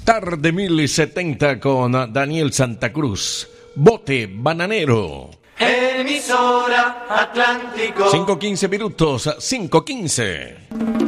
Tarde 1070 con Daniel Santa Cruz. Bote Bananero. Emisora Atlántico. 5:15 minutos, 5:15.